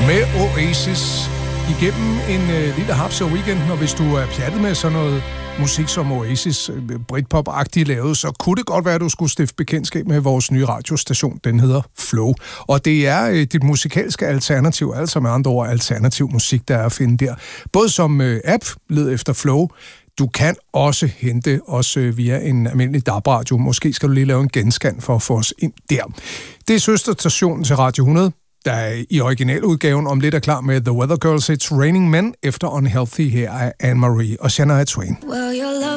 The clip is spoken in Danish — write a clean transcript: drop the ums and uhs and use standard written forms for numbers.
Med Oasis igennem en lille hapser weekend, og hvis du er pjattet med sådan noget musik som Oasis, Britpop-agtigt lavet, så kunne det godt være, at du skulle stifte bekendtskab med vores nye radiostation. Den hedder Flow. Og det er dit musikalske alternativ, altså med andre ord alternativ musik, der er at finde der. Både som app, led efter Flow. Du kan også hente os via en almindelig DAB-radio. Måske skal du lige lave en genscan for at få os ind der. Det er søsterstationen til Radio 100, der er i originaludgaven om lidt er klar med The Weather Girls It's Raining Men efter Unhealthy her af Anne-Marie og Shania Twain.